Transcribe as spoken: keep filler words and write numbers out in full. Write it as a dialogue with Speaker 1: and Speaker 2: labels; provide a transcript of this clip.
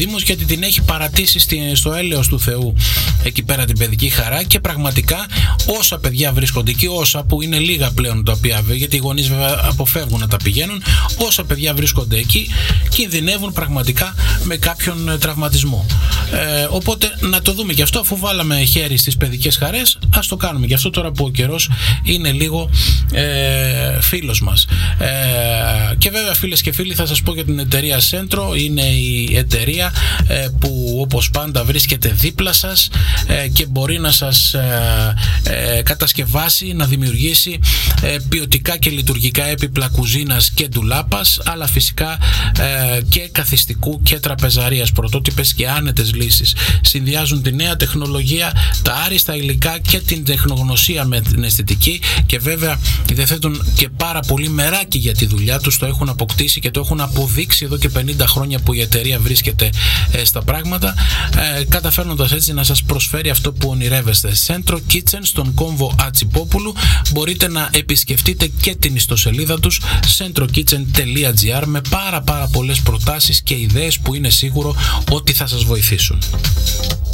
Speaker 1: Δήμος, γιατί την έχει παρατήσει στο έλεος του Θεού εκεί πέρα την παιδική χαρά, και πραγματικά όσα παιδιά βρίσκονται εκεί, όσα που είναι λίγα πλέον τα οποία, γιατί οι γονείς βέβαια αποφεύγουν να τα πηγαίνουν, όσα παιδιά βρίσκονται εκεί κινδυνεύουν πραγματικά με κάποιον τραυματισμό. Ε, οπότε να το δούμε και αυτό, αφού βάλαμε χέρι στις παιδικές χαρές, ας το κάνουμε και αυτό τώρα που ο καιρός είναι λίγο ε, φίλος μας. Ε, και βέβαια, φίλες και φίλοι, θα σας πω για την εταιρεία Centro. Είναι η εταιρεία ε, που όπως πάντα βρίσκεται δίπλα σας ε, και μπορεί να σας ε, ε, κατασκευάσει, να δημιουργήσει ε, ποιοτικά και λειτουργικά έπιπλα κουζίνας και ντουλάπας, αλλά φυσικά ε, και καθιστικού και τραπεζαρίας, πρωτότυπες και άνετες λύσεις. Συνδυάζουν τη νέα τεχνολογία, τα άριστα υλικά και την τεχνογνωσία με την αισθητική, και βέβαια διαθέτουν και πάρα πολύ μεράκι για τη δουλειά τους. Το έχουν αποκτήσει και το έχουν αποδείξει εδώ και πενήντα χρόνια που η εταιρεία βρίσκεται ε, στα πράγματα, ε, καταφέρνοντας έτσι να σας προσφέρει αυτό που ονειρεύεστε. Centro Kitchen στον κόμβο Ατσιπόπουλου. Μπορείτε να επισκεφτείτε και την ιστοσελίδα τους centro kitchen τελεία gr με πάρα πάρα πολλές προτάσεις και ιδέες που είναι σίγουρο ότι θα σας βοηθήσουν.